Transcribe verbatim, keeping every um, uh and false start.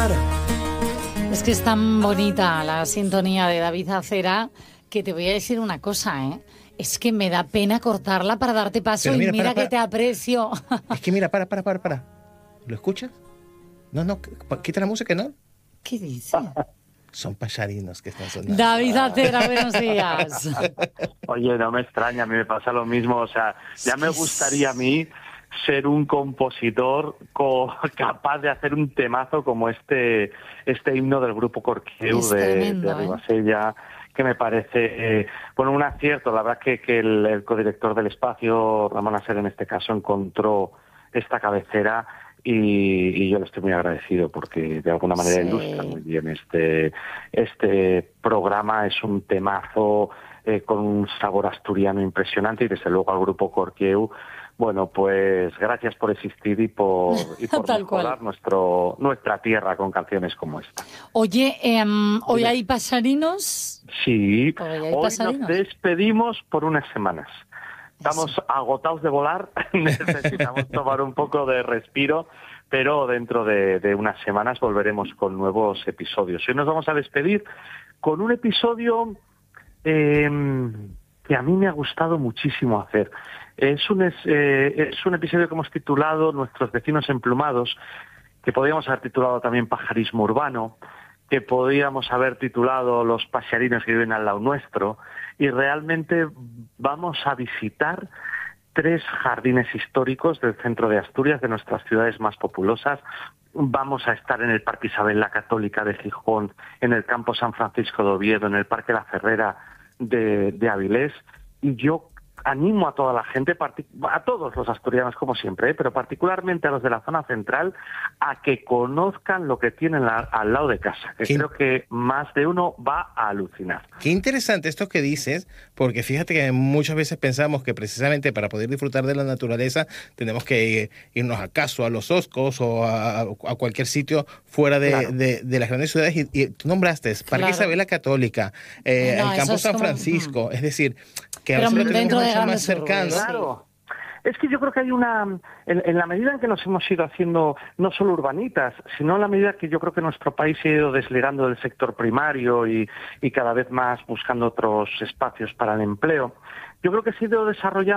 mar. Es que es tan bonita la sintonía de David Acera que te voy a decir una cosa, ¿eh? Es que me da pena cortarla para darte paso. Pero mira, y mira para, para. que te aprecio. Es que mira, para, para, para, para. ¿Lo escuchas? No, no, quita la música, ¿no? ¿Qué dice? Son pajarinos que están sonando. David Acera, buenos días. Oye, no me extraña, a mí me pasa lo mismo. O sea, ya me gustaría a mí ser un compositor co- capaz de hacer un temazo como este este himno del grupo Corqueu de, de Ribasella, ¿eh? Que me parece, eh, bueno, un acierto. La verdad que, que el, el codirector del espacio, Ramón Aser, en este caso, encontró esta cabecera y, y yo le estoy muy agradecido porque de alguna manera sí. ilustra muy bien este, este programa. Es un temazo eh, con un sabor asturiano impresionante y desde luego al grupo Corqueu, bueno, pues gracias por existir y por, y por mejorar nuestro, nuestra tierra con canciones como esta. Oye, eh, ¿hoy hay pasarinos? Sí, hoy, hay hoy pasarinos? Nos despedimos por unas semanas. Estamos Eso. agotados de volar, necesitamos tomar un poco de respiro, pero dentro de, de unas semanas volveremos con nuevos episodios. Hoy nos vamos a despedir con un episodio eh, que a mí me ha gustado muchísimo hacer. Es un, es, eh, es un episodio que hemos titulado Nuestros vecinos emplumados, que podríamos haber titulado también Pajarismo urbano, que podríamos haber titulado Los pasearinos que viven al lado nuestro, y realmente vamos a visitar tres jardines históricos del centro de Asturias, de nuestras ciudades más populosas. Vamos a estar en el Parque Isabel la Católica de Gijón, en el Campo San Francisco de Oviedo, en el Parque La Ferrera de, de Avilés, y yo animo a toda la gente, a todos los asturianos como siempre, ¿eh? pero particularmente a los de la zona central, a que conozcan lo que tienen la, al lado de casa, que Qué creo que más de uno va a alucinar. Qué interesante esto que dices, porque fíjate que muchas veces pensamos que precisamente para poder disfrutar de la naturaleza tenemos que irnos acaso a los Oscos o a, a cualquier sitio fuera de, claro. de, de las grandes ciudades, y, y tú nombraste Parque claro. Isabel la Católica, eh, no, el Campo San como... Francisco, es decir, que a veces lo tenemos mucho más cercano. Claro. Es que yo creo que hay una, en, en la medida en que nos hemos ido haciendo no solo urbanitas, sino en la medida que yo creo que nuestro país se ha ido desligando del sector primario y, y cada vez más buscando otros espacios para el empleo, yo creo que se ha ido desarrollando